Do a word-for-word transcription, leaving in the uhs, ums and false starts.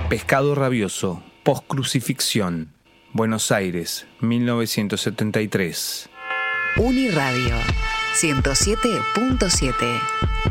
Pescado rabioso, postcrucifixión. Buenos Aires, mil novecientos setenta y tres. Uniradio ciento siete punto siete.